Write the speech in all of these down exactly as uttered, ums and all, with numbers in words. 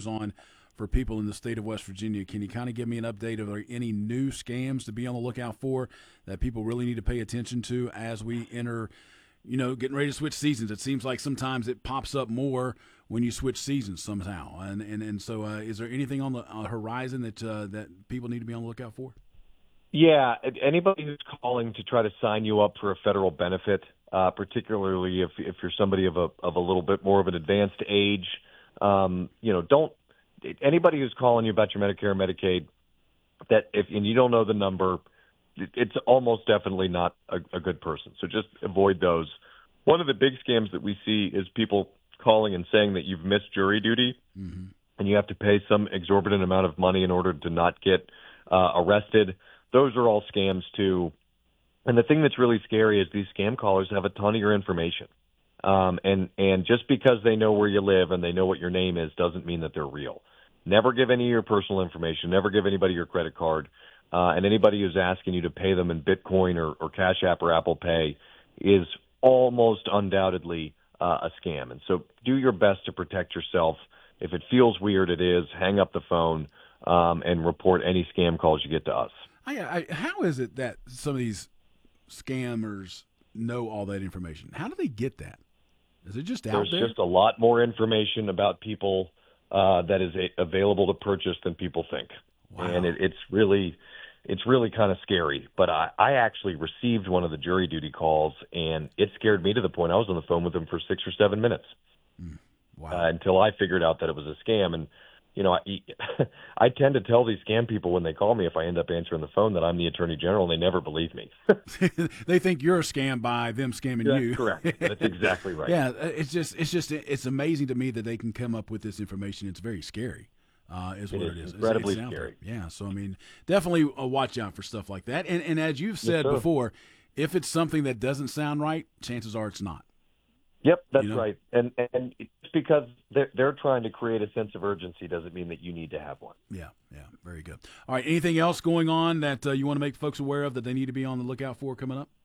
goes on for people in the state of West Virginia. Can you kind of give me an update of any new scams to be on the lookout for that people really need to pay attention to as we enter, you know, getting ready to switch seasons? It seems like sometimes it pops up more when you switch seasons somehow. And and, and so uh, is there anything on the uh, horizon that uh, that people need to be on the lookout for? Yeah, anybody who's calling to try to sign you up for a federal benefit, uh, particularly if if you're somebody of a of a little bit more of an advanced age, um, you know, don't anybody who's calling you about your Medicare and Medicaid, that if and you don't know the number, it's almost definitely not a, a good person. So just avoid those. One of the big scams that we see is people calling and saying that you've missed jury duty, mm-hmm. and you have to pay some exorbitant amount of money in order to not get uh, arrested. Those are all scams too. And the thing that's really scary is these scam callers have a ton of your information. Um, and, and just because they know where you live and they know what your name is doesn't mean that they're real. Never give any of your personal information. Never give anybody your credit card. Uh, and anybody who's asking you to pay them in Bitcoin or, or Cash App or Apple Pay is almost undoubtedly uh, a scam. And so do your best to protect yourself. If it feels weird, it is. Hang up the phone um, and report any scam calls you get to us. I, I, how is it that some of these scammers know all that information? How do they get that? Is it just out There's there? There's just a lot more information about people uh, that is a, available to purchase than people think. Wow. And it, it's really it's really kind of scary. But I, I actually received one of the jury duty calls, and it scared me to the point I was on the phone with them for six or seven minutes mm. wow. uh, until I figured out that it was a scam. And You know, I, I tend to tell these scam people when they call me, if I end up answering the phone, that I'm the attorney general, and they never believe me. They think you're a scam by them scamming That's you. Correct. That's exactly right. Yeah, it's just, it's just, it's amazing to me that they can come up with this information. It's very scary, uh, is it what is it is. Incredibly it's, it's scary. Yeah. So I mean, definitely uh, watch out for stuff like that. And and as you've said yes, before, if it's something that doesn't sound right, chances are it's not. Yep, that's you know? right. And and just because they're, they're trying to create a sense of urgency doesn't mean that you need to have one. Yeah, yeah, very good. All right, anything else going on that uh, you want to make folks aware of that they need to be on the lookout for coming up?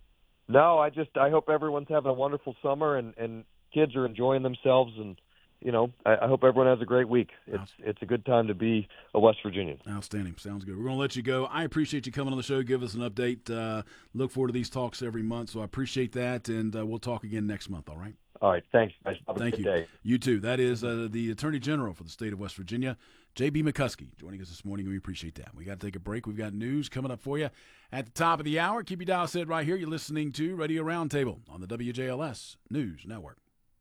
No, I just I hope everyone's having a wonderful summer and, and kids are enjoying themselves, and you know I, I hope everyone has a great week. It's it's a good time to be a West Virginian. Outstanding. Sounds good. We're going to let you go. I appreciate you coming on the show. Give us an update. Uh, look forward to these talks every month, so I appreciate that, and uh, we'll talk again next month. All right. All right, thanks, guys. Have a Thank good you. day. You too. That is uh, the Attorney General for the state of West Virginia, J B McCuskey, joining us this morning. We appreciate that. We got to take a break. We've got news coming up for you at the top of the hour. Keep your dial set right here. You're listening to Radio Roundtable on the W J L S News Network.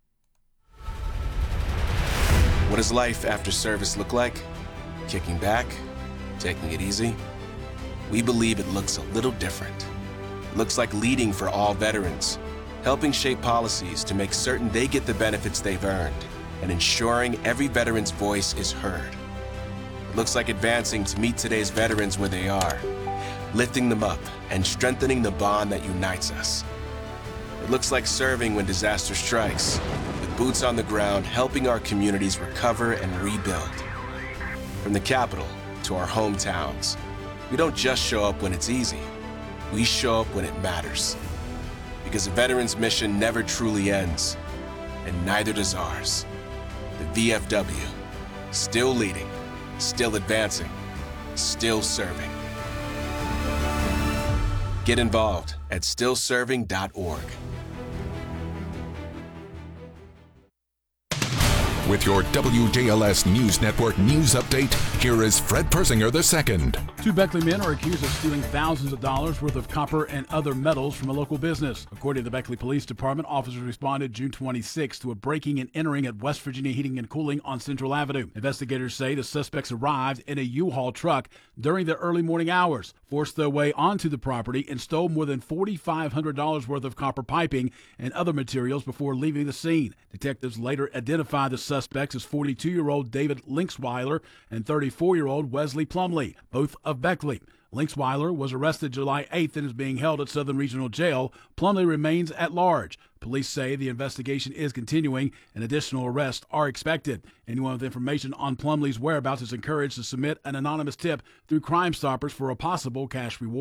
What does life after service look like? Kicking back? Taking it easy? We believe it looks a little different. It looks like leading for all veterans, helping shape policies to make certain they get the benefits they've earned, and ensuring every veteran's voice is heard. It looks like advancing to meet today's veterans where they are, lifting them up and strengthening the bond that unites us. It looks like serving when disaster strikes, with boots on the ground helping our communities recover and rebuild. From the Capitol to our hometowns, we don't just show up when it's easy, we show up when it matters. Because a veteran's mission never truly ends, and neither does ours. The V F W, still leading, still advancing, still serving. Get involved at still serving dot org. With your W J L S News Network news update, here is Fred Persinger the second. Two Beckley men are accused of stealing thousands of dollars worth of copper and other metals from a local business. According to the Beckley Police Department, officers responded June twenty-sixth to a breaking and entering at West Virginia Heating and Cooling on Central Avenue. Investigators say the suspects arrived in a U-Haul truck during the early morning hours, forced their way onto the property, and stole more than four thousand five hundred dollars worth of copper piping and other materials before leaving the scene. Detectives later identified the suspects as forty-two-year-old David Linksweiler and thirty-four-year-old Wesley Plumley, both of Beckley. Linksweiler was arrested July eighth and is being held at Southern Regional Jail. Plumley remains at large. Police say the investigation is continuing and additional arrests are expected. Anyone with information on Plumley's whereabouts is encouraged to submit an anonymous tip through Crime Stoppers for a possible cash reward.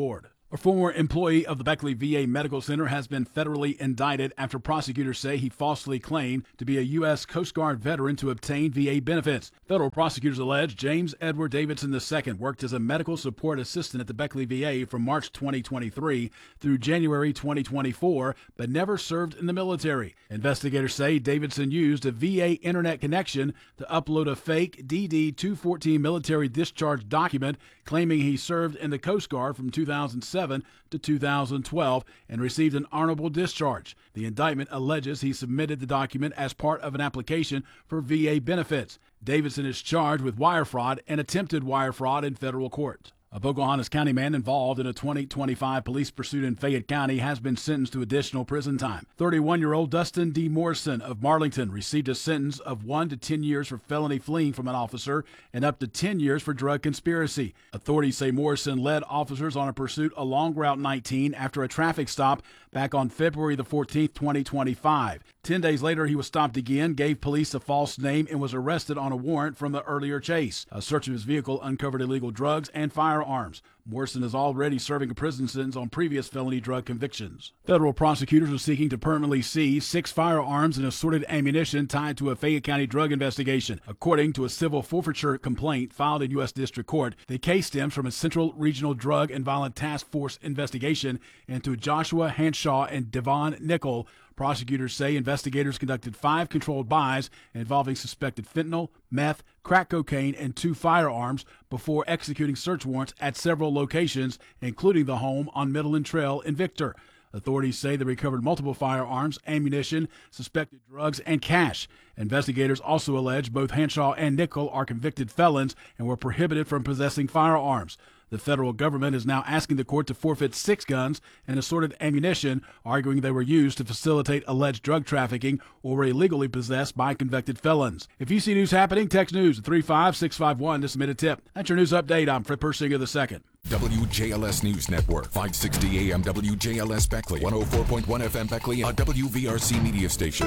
A former employee of the Beckley V A Medical Center has been federally indicted after prosecutors say he falsely claimed to be a U S Coast Guard veteran to obtain V A benefits. Federal prosecutors allege James Edward Davidson the Second worked as a medical support assistant at the Beckley V A from March twenty twenty-three through January twenty twenty-four, but never served in the military. Investigators say Davidson used a V A internet connection to upload a fake D D two fourteen military discharge document claiming he served in the Coast Guard from two thousand seven to two thousand twelve and received an honorable discharge. The indictment alleges he submitted the document as part of an application for V A benefits. Davidson is charged with wire fraud and attempted wire fraud in federal court. A Pocahontas County man involved in a twenty twenty-five police pursuit in Fayette County has been sentenced to additional prison time. thirty-one-year-old Dustin D. Morrison of Marlington received a sentence of one to ten years for felony fleeing from an officer and up to ten years for drug conspiracy. Authorities say Morrison led officers on a pursuit along Route nineteen after a traffic stop back on February the fourteenth, twenty twenty-five. Ten days later, he was stopped again, gave police a false name, and was arrested on a warrant from the earlier chase. A search of his vehicle uncovered illegal drugs and firearms. Morrison is already serving a prison sentence on previous felony drug convictions. Federal prosecutors are seeking to permanently seize six firearms and assorted ammunition tied to a Fayette County drug investigation. According to a civil forfeiture complaint filed in U S District Court, the case stems from a Central Regional Drug and Violent Task Force investigation into Joshua Hanshaw and Devon Nickel. Prosecutors say investigators conducted five controlled buys involving suspected fentanyl, meth, crack cocaine, and two firearms before executing search warrants at several locations, including the home on Midland Trail in Victor. Authorities say they recovered multiple firearms, ammunition, suspected drugs, and cash. Investigators also allege both Hanshaw and Nickel are convicted felons and were prohibited from possessing firearms. The federal government is now asking the court to forfeit six guns and assorted ammunition, arguing they were used to facilitate alleged drug trafficking or were illegally possessed by convicted felons. If you see news happening, text news at three five six five one to submit a tip. That's your news update. I'm Fred Persinger the Second. W J L S News Network, five sixty A M W J L S Beckley, one oh four point one F M Beckley, a W V R C media station.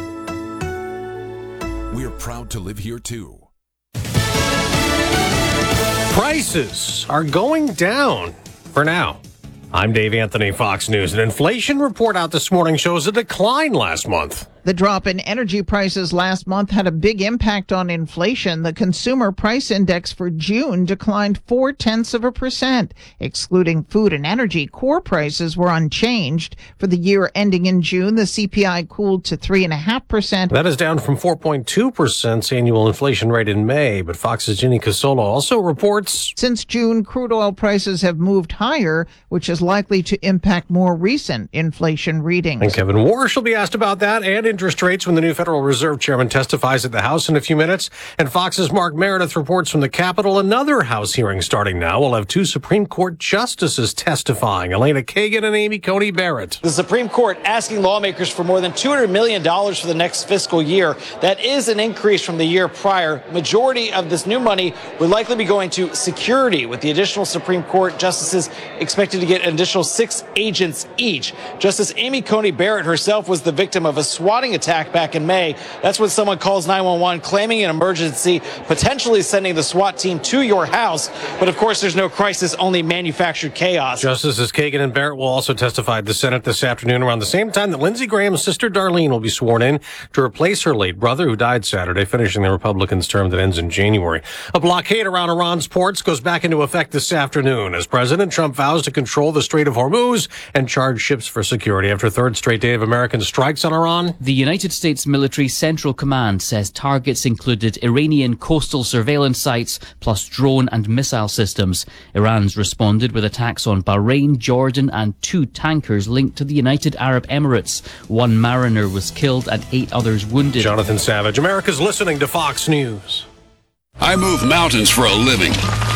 We're proud to live here, too. Prices are going down for now. I'm Dave Anthony, Fox News. An inflation report out this morning shows a decline last month. The drop in energy prices last month had a big impact on inflation. The consumer price index for June declined four tenths of a percent. Excluding food and energy, core prices were unchanged. For the year ending in June, the C P I cooled to three point five percent. That is down from four point two percent annual inflation rate in May. But Fox's Ginny Casolo also reports since June, crude oil prices have moved higher, which is likely to impact more recent inflation readings. And Kevin Warsh will be asked about that and interest rates when the new Federal Reserve Chairman testifies at the House in a few minutes. And Fox's Mark Meredith reports from the Capitol. Another House hearing starting now. We'll have two Supreme Court justices testifying, Elena Kagan and Amy Coney Barrett. The Supreme Court asking lawmakers for more than two hundred million dollars for the next fiscal year. That is an increase from the year prior. Majority of this new money would likely be going to security, with the additional Supreme Court justices expected to get an additional six agents each. Justice Amy Coney Barrett herself was the victim of a swatting attack back in May. That's when someone calls nine one one claiming an emergency, potentially sending the SWAT team to your house. But of course, there's no crisis, only manufactured chaos. Justices Kagan and Barrett will also testify at the Senate this afternoon around the same time that Lindsey Graham's sister Darlene will be sworn in to replace her late brother, who died Saturday, finishing the Republicans' term that ends in January. A blockade around Iran's ports goes back into effect this afternoon as President Trump vows to control the Strait of Hormuz and charge ships for security after a third straight day of American strikes on Iran. The United States Military Central Command says targets included Iranian coastal surveillance sites plus drone and missile systems. Iran's responded with attacks on Bahrain, Jordan and two tankers linked to the United Arab Emirates. One mariner was killed and eight others wounded. Jonathan Savage, America's listening to Fox News. I move mountains for a living.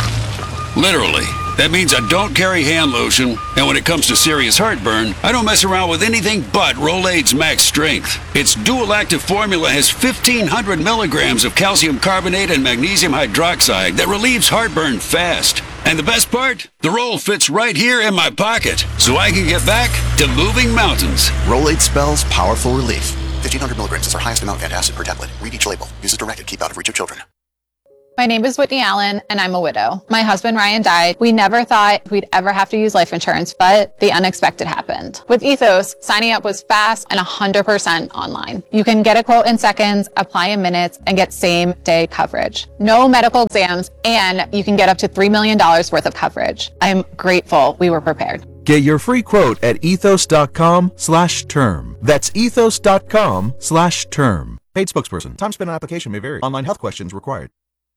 Literally. That means I don't carry hand lotion, and when it comes to serious heartburn, I don't mess around with anything but Rolaids Max Strength. Its dual-active formula has fifteen hundred milligrams of calcium carbonate and magnesium hydroxide that relieves heartburn fast. And the best part? The roll fits right here in my pocket, so I can get back to moving mountains. Rolaids spells powerful relief. fifteen hundred milligrams is our highest amount of antacid per tablet. Read each label. Use as directed. Keep out of reach of children. My name is Whitney Allen, and I'm a widow. My husband, Ryan, died. We never thought we'd ever have to use life insurance, but the unexpected happened. With Ethos, signing up was fast and one hundred percent online. You can get a quote in seconds, apply in minutes, and get same-day coverage. No medical exams, and you can get up to three million dollars worth of coverage. I'm grateful we were prepared. Get your free quote at ethos.com slash term. That's ethos.com slash term. Paid spokesperson. Time spent on application may vary. Online health questions required.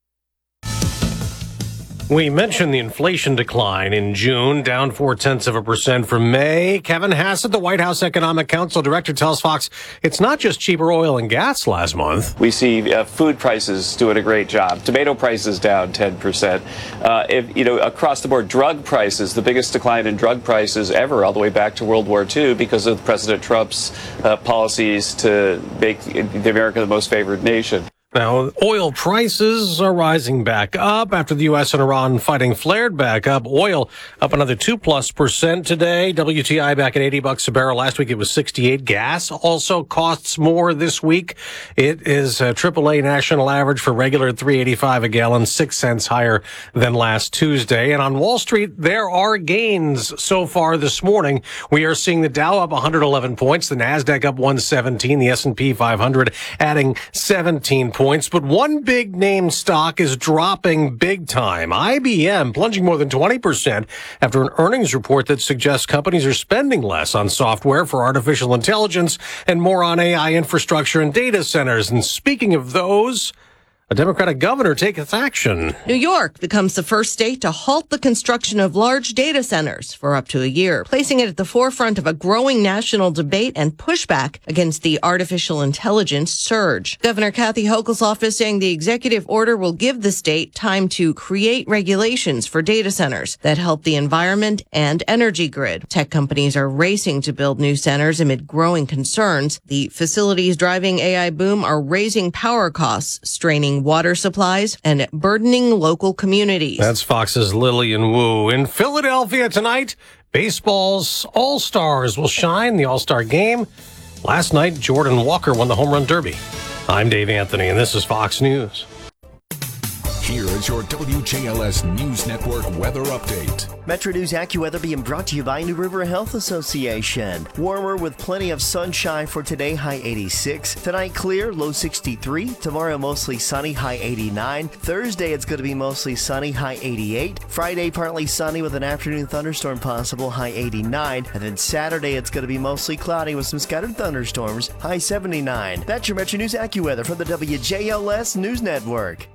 We mentioned the inflation decline in June, down four tenths of a percent from May. Kevin Hassett, the White House Economic Council Director, tells Fox it's not just cheaper oil and gas last month. We see uh, food prices doing a great job. Tomato prices down ten percent. Uh, if, you know, across the board, drug prices, the biggest decline in drug prices ever, all the way back to World War Two, because of President Trump's uh, policies to make the America the most favored nation. Now, oil prices are rising back up after the U S and Iran fighting flared back up. Oil up another two plus percent today. W T I back at eighty bucks a barrel. Last week it was sixty-eight. Gas also costs more this week. It is a triple A national average for regular at three eighty-five a gallon, six cents higher than last Tuesday. And on Wall Street, there are gains so far this morning. We are seeing the Dow up one hundred eleven points, the Nasdaq up one seventeen, the S and P five hundred adding seventeen points. Points, but one big name stock is dropping big time. I B M plunging more than twenty percent after an earnings report that suggests companies are spending less on software for artificial intelligence and more on A I infrastructure and data centers. And speaking of those, a Democratic governor takes action. New York becomes the first state to halt the construction of large data centers for up to a year, placing it at the forefront of a growing national debate and pushback against the artificial intelligence surge. Governor Kathy Hochul's office saying the executive order will give the state time to create regulations for data centers that help the environment and energy grid. Tech companies are racing to build new centers amid growing concerns. The facilities driving A I boom are raising power costs, straining water supplies, and burdening local communities. That's Fox's Lillian Wu. In Philadelphia tonight, baseball's All-Stars will shine the All-Star game. Last night, Jordan Walker won the Home Run Derby. I'm Dave Anthony, and this is Fox News. Here is your W J L S News Network weather update. Metro News AccuWeather being brought to you by New River Health Association. Warmer with plenty of sunshine for today, high eighty-six. Tonight clear, low sixty-three. Tomorrow mostly sunny, high eighty-nine. Thursday it's going to be mostly sunny, high eighty-eight. Friday partly sunny with an afternoon thunderstorm possible, high eighty-nine. And then Saturday it's going to be mostly cloudy with some scattered thunderstorms, high seventy-nine. That's your Metro News AccuWeather from the W J L S News Network.